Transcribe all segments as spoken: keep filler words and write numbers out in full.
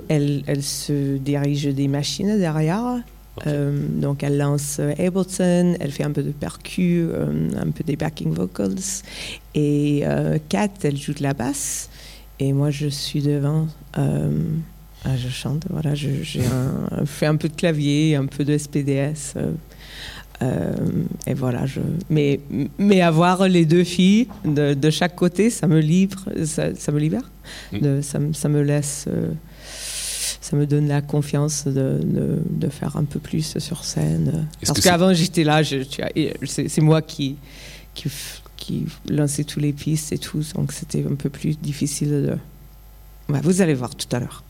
elle, elle se dirige des machines derrière. Okay. Euh, donc elle lance Ableton, elle fait un peu de percu, euh, un peu des backing vocals. Et euh, Kat, elle joue de la basse. Et moi, je suis devant. Euh, ah, je chante, voilà. Je j'ai un, fais un peu de clavier, un peu de S P D S. Euh, euh, et voilà. Je, mais, mais avoir les deux filles de, de chaque côté, ça me livre, ça, ça me libère. Mm. De, ça, ça me laisse... Euh, ça me donne la confiance de, de, de faire un peu plus sur scène. Est-ce Parce que qu'avant, c'est... j'étais là, je, tu, c'est, c'est moi qui, qui, qui lançais tous les pistes et tout, donc c'était un peu plus difficile de... Ouais, vous allez voir tout à l'heure.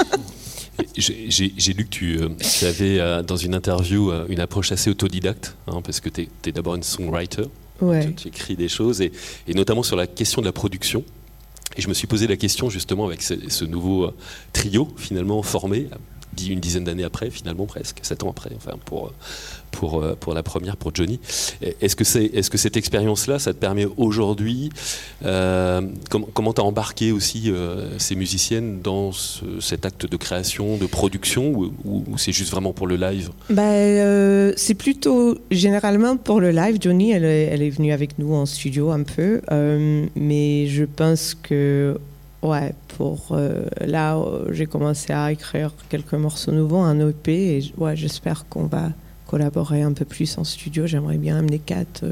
J'ai, j'ai, j'ai lu que tu, euh, tu avais, euh, dans une interview, euh, une approche assez autodidacte, hein, parce que tu es d'abord une songwriter, ouais. tu, tu écris des choses, et, et notamment sur la question de la production. Et je me suis posé la question justement avec ce, ce nouveau trio finalement formé, une dizaine d'années après, finalement presque, sept ans après, enfin pour, pour, pour la première, pour Johnny. Est-ce que, c'est, est-ce que cette expérience-là, ça te permet aujourd'hui, euh, com- comment tu as embarqué aussi euh, ces musiciennes dans ce, cet acte de création, de production, ou, ou, ou c'est juste vraiment pour le live ? Bah, euh, c'est plutôt généralement pour le live. Johnny, elle, elle est venue avec nous en studio un peu, euh, mais je pense que ouais, pour euh, là, j'ai commencé à écrire quelques morceaux nouveaux, un E P, et ouais, j'espère qu'on va collaborer un peu plus en studio. J'aimerais bien amener Kat. Euh,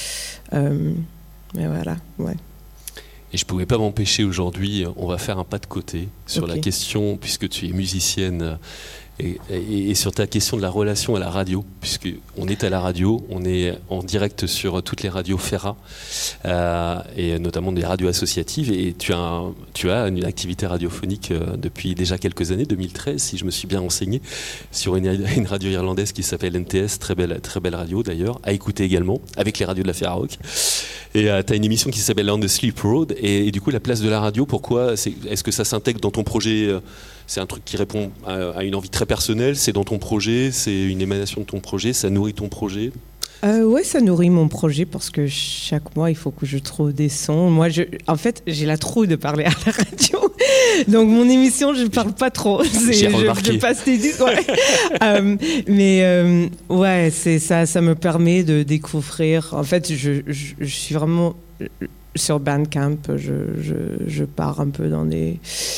euh, mais voilà, ouais. Et je ne pouvais pas m'empêcher aujourd'hui, on va faire un pas de côté sur okay. la question, puisque tu es musicienne, et, et, et sur ta question de la relation à la radio, puisqu'on est à la radio, on est en direct sur toutes les radios Ferra, euh, et notamment des radios associatives, et tu as, un, tu as une activité radiophonique euh, depuis déjà quelques années, deux mille treize, si je me suis bien renseigné, sur une, une radio irlandaise qui s'appelle N T S, très belle, très belle radio d'ailleurs, à écouter également, avec les radios de la Ferra Rock. Et euh, tu as une émission qui s'appelle On the Sleep Road, et, et du coup la place de la radio, pourquoi c'est, est-ce que ça s'intègre dans ton projet euh, c'est un truc qui répond à, à une envie très personnelle, c'est dans ton projet, c'est une émanation de ton projet, ça nourrit ton projet ? Euh, oui, ça nourrit mon projet parce que chaque mois, il faut que je trouve des sons. Moi, je, en fait, j'ai la trouille de parler à la radio. Donc, mon émission, je ne parle pas trop. C'est, j'ai je, remarqué. Je passe des disques. Ouais. euh, mais euh, ouais, c'est, ça, ça me permet de découvrir. En fait, je, je, je suis vraiment sur Bandcamp. Je, je, je pars un peu dans des...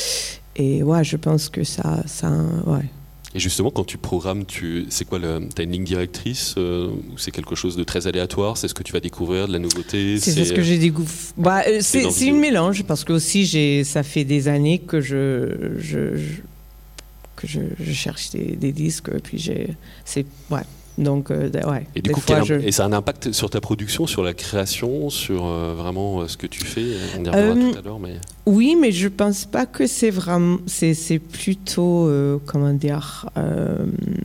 Et ouais, je pense que ça... ça ouais. Et justement, quand tu programmes, tu, c'est quoi le, t'as une ligne directrice euh, ou c'est quelque chose de très aléatoire ? C'est ce que tu vas découvrir, de la nouveauté ? C'est, c'est ce que j'ai découvert. Bah, c'est, c'est une mélange parce que aussi j'ai, ça fait des années que je, je, je que je, je cherche des, des disques. Puis j'ai, c'est ouais. Donc euh, ouais. Et du coup, fois, je... et ça a un impact sur ta production, sur la création, sur euh, vraiment euh, ce que tu fais. On y reviendra euh, tout à l'heure, mais. Oui, mais je pense pas que c'est vraiment. C'est, c'est plutôt euh, comment dire. Euh,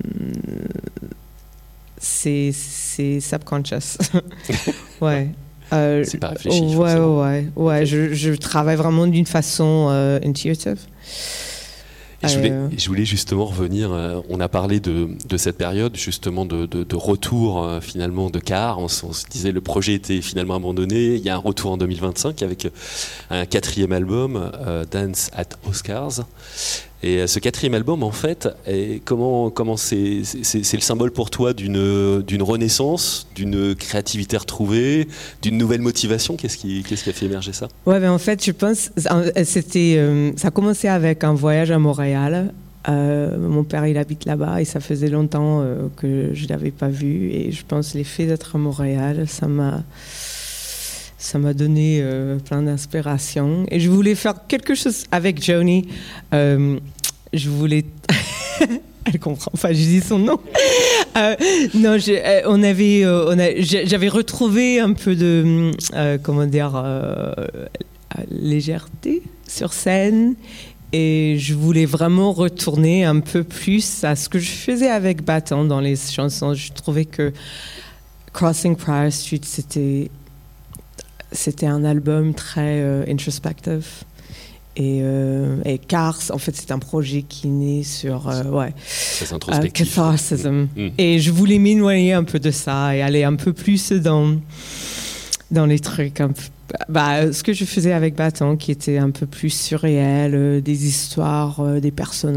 c'est, c'est subconscious. ouais. Euh, c'est pas réfléchi. Ouais, forcément. ouais, ouais. Je, je travaille vraiment d'une façon euh, intuitive. Et je, voulais, je voulais justement revenir, euh, on a parlé de, de cette période justement de, de, de retour euh, finalement de Car, on, on se disait le projet était finalement abandonné, il y a un retour en deux mille vingt-cinq avec un quatrième album, euh, Dance at Oscars. Et ce quatrième album, en fait, est, comment, comment c'est, c'est, c'est le symbole pour toi d'une, d'une renaissance, d'une créativité retrouvée, d'une nouvelle motivation ? Qu'est-ce qui, qu'est-ce qui a fait émerger ça ? Ouais, ben en fait, je pense, c'était, euh, ça a commencé avec un voyage à Montréal. Euh, mon père, il habite là-bas et ça faisait longtemps euh, que je ne l'avais pas vu. Et je pense que l'effet d'être à Montréal, ça m'a... Ça m'a donné euh, plein d'inspiration. Et je voulais faire quelque chose avec Johnny. Euh, je voulais... Elle comprend pas, je dis son nom. Euh, non, je, euh, on avait, euh, on a, j'avais retrouvé un peu de... Euh, comment dire... Euh, légèreté sur scène. Et je voulais vraiment retourner un peu plus à ce que je faisais avec Bâton dans les chansons. Je trouvais que Crossing Prior Street, c'était... C'était un album très euh, introspectif. Et, euh, et Cars, en fait, c'est un projet qui naît sur euh, ouais, euh, catharsis. Mm. Et je voulais m'éloigner un peu de ça et aller un peu plus dans, dans les trucs. Un peu, bah, ce que je faisais avec Bâton, qui était un peu plus surréel, euh, des histoires, euh, des personnages.